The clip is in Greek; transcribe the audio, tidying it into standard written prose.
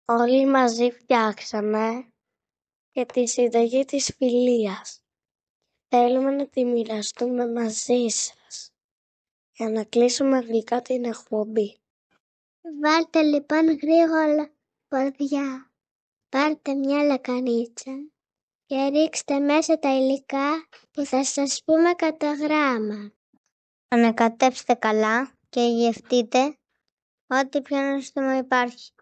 Όλοι μαζί φτιάξαμε και τη συνταγή της φιλίας. Θέλουμε να τη μοιραστούμε μαζί σας για να κλείσουμε γλυκά την εκπομπή. Βάλτε λοιπόν γρήγορα ποδιά. Πάρτε μια λακανίτσα και ρίξτε μέσα τα υλικά που θα σας πούμε κατά γράμμα. Ανακατέψτε καλά και γευτείτε ό,τι πιο νόστιμο υπάρχει.